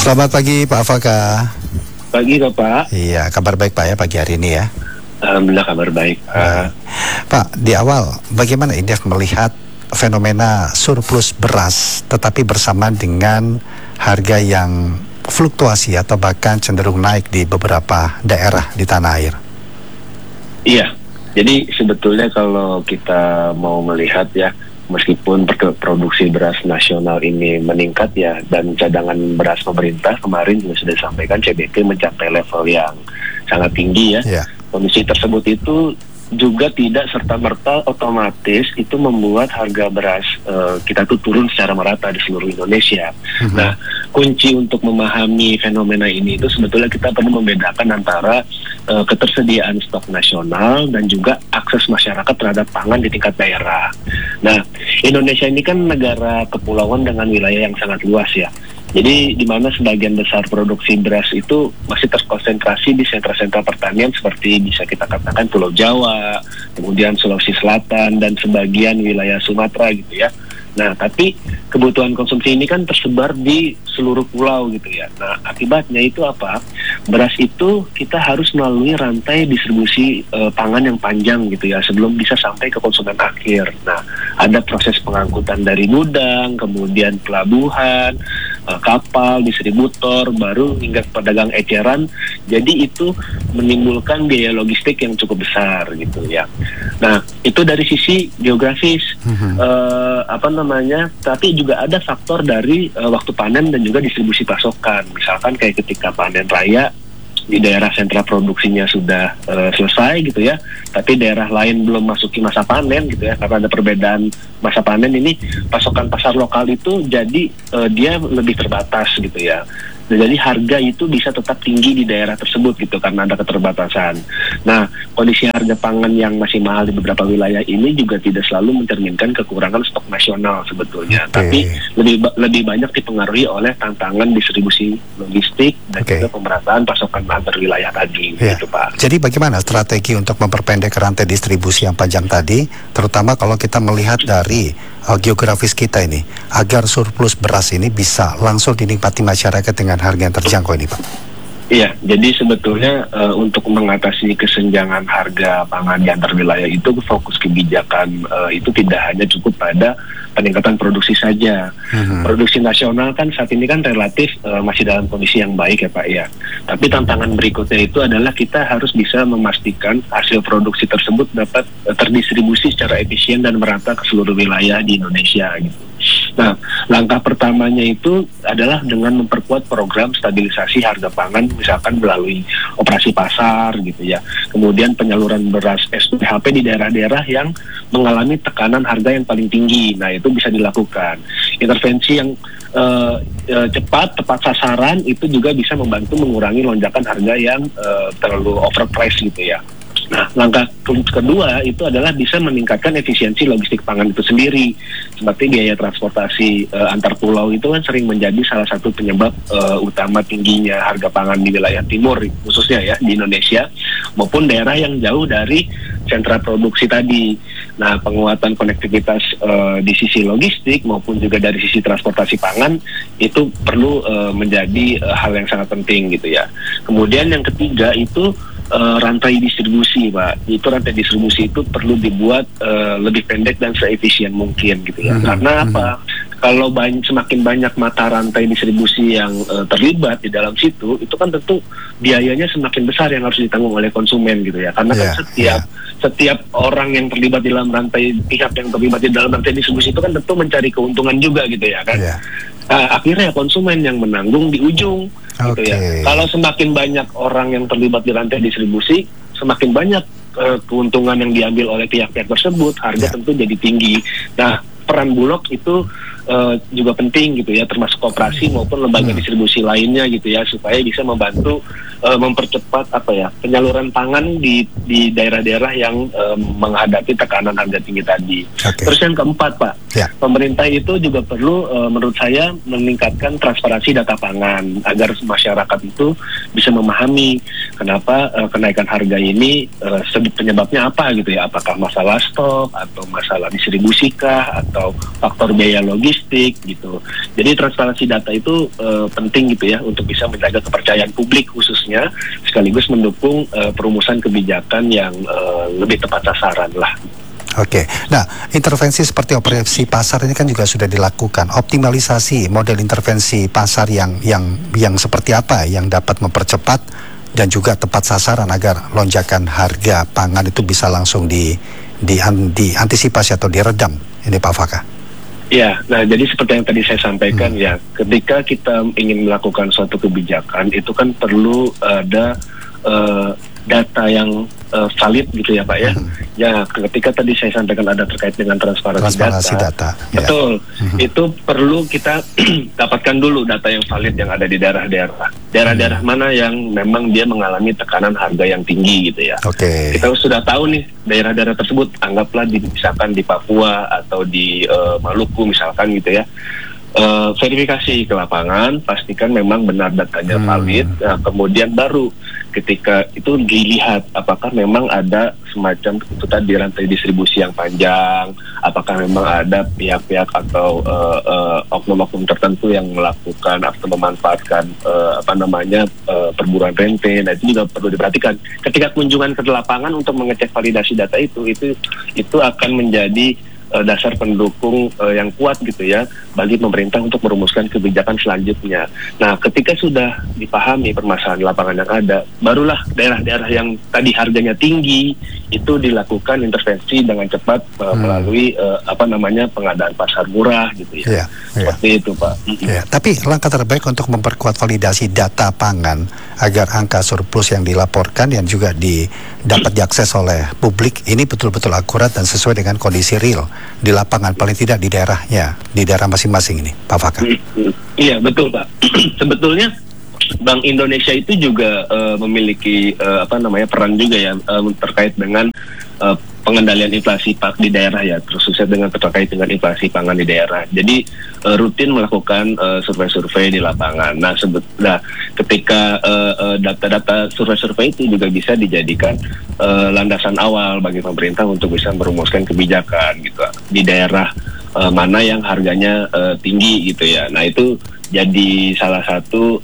Selamat pagi Pak Afaka. Pagi Bapak. Iya, kabar baik Pak ya pagi hari ini ya. Alhamdulillah kabar baik. Pak, di awal bagaimana Indef melihat fenomena surplus beras tetapi bersamaan dengan harga yang fluktuasi atau bahkan cenderung naik di beberapa daerah di tanah air? Iya, jadi sebetulnya kalau kita mau melihat ya, meskipun produksi beras nasional ini meningkat ya, dan cadangan beras pemerintah kemarin juga sudah disampaikan CBP mencapai level yang sangat tinggi ya. Yeah. Kondisi tersebut itu juga tidak serta-merta otomatis itu membuat harga beras kita tuh turun secara merata di seluruh Indonesia. Nah, kunci untuk memahami fenomena ini itu sebetulnya kita perlu membedakan antara ketersediaan stok nasional dan juga akses masyarakat terhadap pangan di tingkat daerah. Nah, Indonesia ini kan negara kepulauan dengan wilayah yang sangat luas ya. Jadi di mana sebagian besar produksi beras itu masih terkonsentrasi di sentra-sentra pertanian seperti bisa kita katakan Pulau Jawa, kemudian Sulawesi Selatan dan sebagian wilayah Sumatera gitu ya. Nah, tapi kebutuhan konsumsi ini kan tersebar di seluruh pulau gitu ya. Nah, akibatnya itu apa? Beras itu kita harus melalui rantai distribusi pangan yang panjang gitu ya sebelum bisa sampai ke konsumen akhir. Nah, ada proses pengangkutan dari gudang, kemudian pelabuhan, kapal, distributor, baru hingga pedagang eceran. Jadi itu menimbulkan biaya logistik yang cukup besar gitu ya. Nah, itu dari sisi geografis. Tapi juga ada faktor dari waktu panen dan juga distribusi pasokan. Misalkan kayak ketika panen raya di daerah sentra produksinya sudah selesai gitu ya, tapi daerah lain belum masuki masa panen gitu ya, karena ada perbedaan masa panen ini, pasokan pasar lokal itu jadi dia lebih terbatas gitu ya. Jadi harga itu bisa tetap tinggi di daerah tersebut gitu karena ada keterbatasan. Nah, kondisi harga pangan yang masih mahal di beberapa wilayah ini juga tidak selalu mencerminkan kekurangan stok nasional sebetulnya, tapi lebih banyak dipengaruhi oleh tantangan distribusi logistik dan juga pemerataan pasokan antar wilayah tadi gitu Pak. Jadi bagaimana strategi untuk memperpendek rantai distribusi yang panjang tadi, terutama kalau kita melihat dari geografis kita ini, agar surplus beras ini bisa langsung dinikmati masyarakat dengan harga yang terjangkau ini Pak? Iya, jadi sebetulnya untuk mengatasi kesenjangan harga pangan di antar wilayah itu fokus kebijakan itu tidak hanya cukup pada peningkatan produksi saja. Produksi nasional kan saat ini kan relatif masih dalam kondisi yang baik ya Pak ya. Tapi tantangan berikutnya itu adalah kita harus bisa memastikan hasil produksi tersebut dapat terdistribusi secara efisien dan merata ke seluruh wilayah di Indonesia gitu. Nah, langkah pertamanya itu adalah dengan memperkuat program stabilisasi harga pangan, misalkan melalui operasi pasar gitu ya. Kemudian penyaluran beras SPHP di daerah-daerah yang mengalami tekanan harga yang paling tinggi. Nah, itu bisa dilakukan. Intervensi yang cepat, tepat sasaran itu juga bisa membantu mengurangi lonjakan harga yang terlalu overpriced gitu ya. Nah, langkah kedua itu adalah bisa meningkatkan efisiensi logistik pangan itu sendiri. Seperti biaya transportasi antar pulau itu kan sering menjadi salah satu penyebab utama tingginya harga pangan di wilayah timur, khususnya ya di Indonesia, maupun daerah yang jauh dari sentra produksi tadi. Nah, penguatan konektivitas di sisi logistik maupun juga dari sisi transportasi pangan itu perlu menjadi hal yang sangat penting gitu ya. Kemudian yang ketiga itu rantai distribusi Pak. Itu rantai distribusi itu perlu dibuat lebih pendek dan seefisien mungkin gitu ya. Karena apa? Kalau semakin banyak mata rantai distribusi yang terlibat di dalam situ, itu kan tentu biayanya semakin besar yang harus ditanggung oleh konsumen gitu ya. Karena kan setiap orang yang terlibat di dalam rantai, pihak yang terlibat di dalam rantai distribusi itu kan tentu mencari keuntungan juga gitu ya kan. Akhirnya konsumen yang menanggung di ujung gitu ya. Kalau semakin banyak orang yang terlibat di rantai distribusi, semakin banyak keuntungan yang diambil oleh pihak-pihak tersebut, harga tentu jadi tinggi. Nah, peran Bulog itu juga penting gitu ya, termasuk koperasi maupun lembaga distribusi lainnya gitu ya, supaya bisa membantu mempercepat penyaluran pangan di daerah-daerah yang menghadapi tekanan harga tinggi tadi. Terus yang keempat Pak, pemerintah itu juga perlu menurut saya meningkatkan transparansi data pangan agar masyarakat itu bisa memahami, kenapa kenaikan harga ini penyebabnya apa gitu ya, apakah masalah stok atau masalah distribusi kah atau faktor biaya logistik gitu. Jadi transparansi data itu penting gitu ya untuk bisa menjaga kepercayaan publik khususnya, sekaligus mendukung perumusan kebijakan yang lebih tepat sasaran lah. Oke, nah intervensi seperti operasi pasar ini kan juga sudah dilakukan. Optimalisasi model intervensi pasar yang seperti apa yang dapat mempercepat dan juga tepat sasaran agar lonjakan harga pangan itu bisa langsung diantisipasi atau diredam. Ini Pak Fakah. Ya, nah jadi seperti yang tadi saya sampaikan ya, ketika kita ingin melakukan suatu kebijakan itu kan perlu ada data yang valid gitu ya Pak ya. Ya, ketika tadi saya sampaikan ada terkait dengan transparansi data. Betul. Ya. Itu perlu kita dapatkan dulu data yang valid yang ada di daerah-daerah. Daerah-daerah mana yang memang dia mengalami tekanan harga yang tinggi gitu ya. Oke. Kita sudah tahu nih daerah-daerah tersebut, anggaplah misalkan di Papua atau di Maluku misalkan gitu ya. Verifikasi ke lapangan, pastikan memang benar datanya valid. Nah, kemudian baru ketika itu dilihat apakah memang ada semacam itu tadi rantai distribusi yang panjang, apakah memang ada pihak-pihak atau oknum-oknum tertentu yang melakukan atau memanfaatkan perburuan rente. Nah, itu juga perlu diperhatikan. Ketika kunjungan ke lapangan untuk mengecek validasi data itu akan menjadi dasar pendukung yang kuat gitu ya bagi pemerintah untuk merumuskan kebijakan selanjutnya. Nah, ketika sudah dipahami permasalahan lapangan yang ada, barulah daerah-daerah yang tadi harganya tinggi itu dilakukan intervensi dengan cepat melalui pengadaan pasar murah gitu ya. Seperti itu Pak. Tapi langkah terbaik untuk memperkuat validasi data pangan agar angka surplus yang dilaporkan yang juga dapat diakses oleh publik ini betul-betul akurat dan sesuai dengan kondisi real di lapangan, paling tidak di daerahnya, di daerah masing-masing ini, Pak Fakah. Iya betul Pak. Sebetulnya Bank Indonesia itu juga memiliki peran juga ya terkait dengan pengendalian inflasi di daerah ya, khususnya terkait dengan inflasi pangan di daerah. Jadi rutin melakukan survei-survei di lapangan. Nah, ketika data-data survei-survei itu juga bisa dijadikan landasan awal bagi pemerintah untuk bisa merumuskan kebijakan gitu di daerah mana yang harganya tinggi gitu ya. Nah, itu jadi salah satu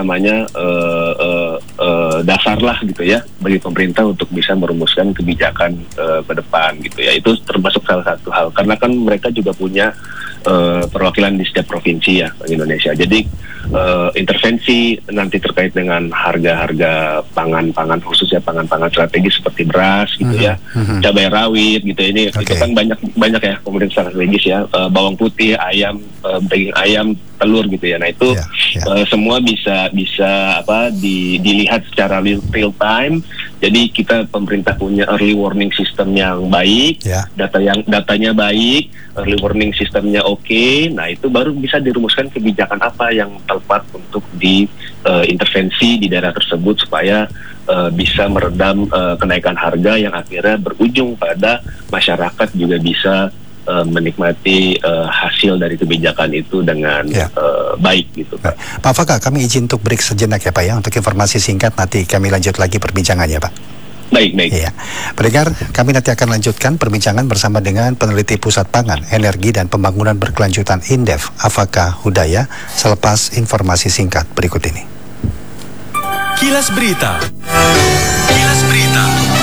dasar lah gitu ya bagi pemerintah untuk bisa merumuskan kebijakan ke depan gitu ya. Itu termasuk salah satu hal karena kan mereka juga punya perwakilan di setiap provinsi ya Bank Indonesia. Jadi intervensi nanti terkait dengan harga-harga pangan khususnya pangan-pangan strategis seperti beras gitu ya, cabai rawit gitu ini itu kan banyak ya komoditas strategis ya, bawang putih, ayam, daging ayam, telur gitu ya. Nah itu semua bisa dilihat secara real time. Jadi kita pemerintah punya early warning system yang baik, datanya baik, early warning sistemnya oke. Nah itu baru bisa dirumuskan kebijakan apa yang tepat untuk diintervensi di daerah tersebut supaya bisa meredam kenaikan harga yang akhirnya berujung pada masyarakat juga bisa menikmati hasil dari kebijakan itu dengan baik gitu Pak. Pak Fakah, kami izin untuk break sejenak ya Pak ya, untuk informasi singkat nanti kami lanjut lagi perbincangannya Pak. Baik. Iya. Pendengar, kami nanti akan lanjutkan perbincangan bersama dengan peneliti Pusat Pangan, Energi dan Pembangunan Berkelanjutan Indef, Fakah Hudaya, selepas informasi singkat berikut ini. Kilas Berita. Kilas Berita.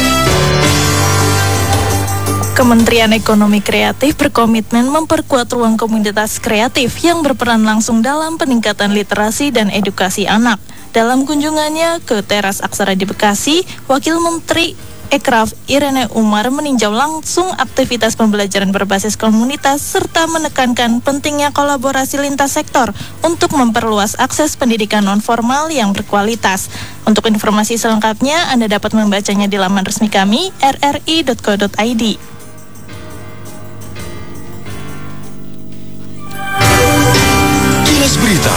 Kementerian Ekonomi Kreatif berkomitmen memperkuat ruang komunitas kreatif yang berperan langsung dalam peningkatan literasi dan edukasi anak. Dalam kunjungannya ke Teras Aksara di Bekasi, Wakil Menteri Ekraf Irene Umar meninjau langsung aktivitas pembelajaran berbasis komunitas serta menekankan pentingnya kolaborasi lintas sektor untuk memperluas akses pendidikan non-formal yang berkualitas. Untuk informasi selengkapnya, Anda dapat membacanya di laman resmi kami, rri.co.id. Kilas Berita.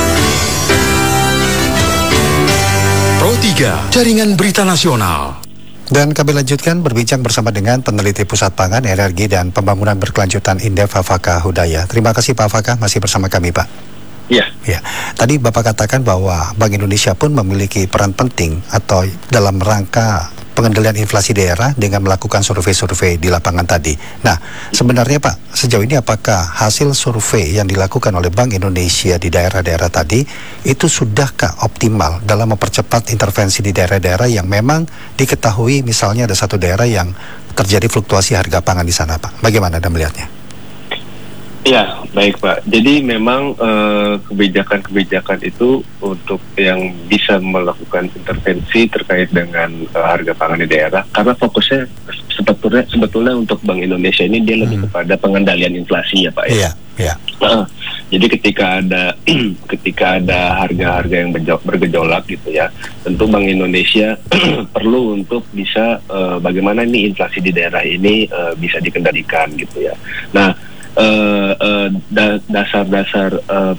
Pro 3, Jaringan Berita Nasional. Dan kami lanjutkan berbincang bersama dengan peneliti Pusat Pangan, Energi dan Pembangunan Berkelanjutan Indef, Fakah Hudaya. Terima kasih Pak Fakah masih bersama kami Pak. Iya. Ya, tadi Bapak katakan bahwa Bank Indonesia pun memiliki peran penting atau dalam rangka pengendalian inflasi daerah dengan melakukan survei-survei di lapangan tadi. Nah, sebenarnya Pak, sejauh ini apakah hasil survei yang dilakukan oleh Bank Indonesia di daerah-daerah tadi itu sudahkah optimal dalam mempercepat intervensi di daerah-daerah yang memang diketahui misalnya ada satu daerah yang terjadi fluktuasi harga pangan di sana, Pak? Bagaimana Anda melihatnya? Ya, baik Pak. Jadi memang kebijakan-kebijakan itu untuk yang bisa melakukan intervensi terkait dengan harga pangan di daerah, karena fokusnya sebetulnya untuk Bank Indonesia ini dia lebih kepada pengendalian inflasi ya Pak ya. Iya. Jadi ketika ada harga-harga yang bergejolak gitu ya, tentu Bank Indonesia perlu untuk bisa bagaimana ini inflasi di daerah ini bisa dikendalikan gitu ya. Nah, dasar-dasar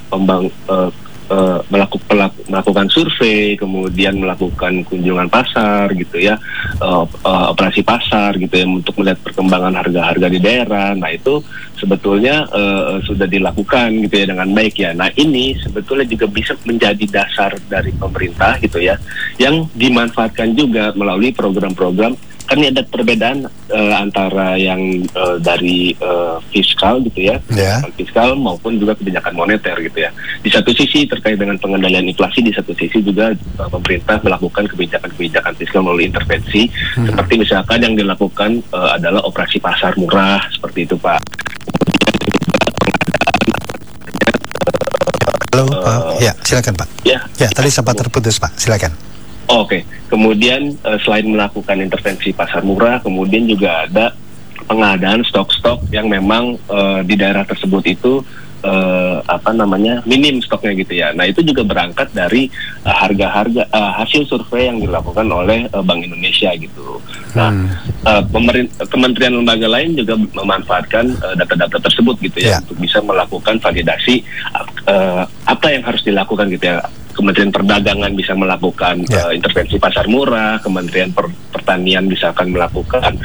melakukan survei, kemudian melakukan kunjungan pasar gitu ya, operasi pasar gitu ya, untuk melihat perkembangan harga-harga di daerah. Nah itu sebetulnya sudah dilakukan gitu ya dengan baik ya. Nah ini sebetulnya juga bisa menjadi dasar dari pemerintah gitu ya, yang dimanfaatkan juga melalui program-program. Kan ini ada perbedaan antara yang dari fiskal gitu ya, fiskal maupun juga kebijakan moneter gitu ya. Di satu sisi terkait dengan pengendalian inflasi, di satu sisi juga pemerintah melakukan kebijakan-kebijakan fiskal melalui intervensi, seperti misalkan yang dilakukan adalah operasi pasar murah seperti itu Pak. Halo, Pak. Ya, silakan Pak. Ya, tadi sempat terputus Pak. Silakan. Oke. Kemudian selain melakukan intervensi pasar murah, kemudian juga ada pengadaan stok-stok yang memang di daerah tersebut itu minim stoknya gitu ya. Nah itu juga berangkat dari harga-harga hasil survei yang dilakukan oleh Bank Indonesia gitu. Nah kementerian lembaga lain juga memanfaatkan data-data tersebut gitu ya, untuk bisa melakukan validasi apa yang harus dilakukan gitu ya. Kementerian Perdagangan bisa melakukan intervensi pasar murah, Kementerian Pertanian bisa akan melakukan